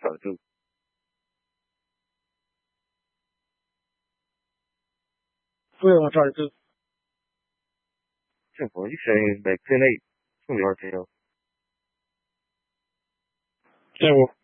守住。 Where am I trying to do? Simple. You saying that 10-8, it's gonna be hard to tell. Yeah, well,